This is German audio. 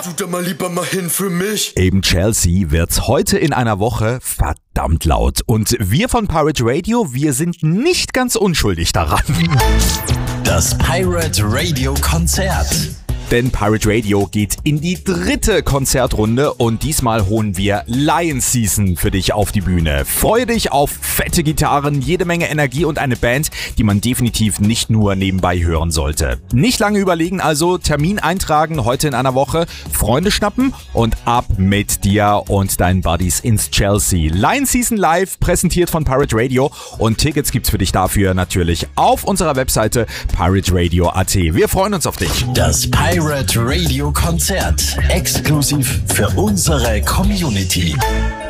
Tu da mal lieber mal hin für mich. Eben Chelsea wird's heute in einer Woche verdammt laut. Und wir von Pirate Radio, wir sind nicht ganz unschuldig daran. Das Pirate Radio Konzert. Denn Pirate Radio geht in die 3. Konzertrunde und diesmal holen wir Lion Season für dich auf die Bühne. Freue dich auf fette Gitarren, jede Menge Energie und eine Band, die man definitiv nicht nur nebenbei hören sollte. Nicht lange überlegen, also Termin eintragen heute in einer Woche, Freunde schnappen und ab mit dir und deinen Buddies ins Chelsea. Lion Season live, präsentiert von Pirate Radio, und Tickets gibt's für dich dafür natürlich auf unserer Webseite pirateradio.at. Wir freuen uns auf dich. Das Pirate Radio Konzert, exklusiv für unsere Community.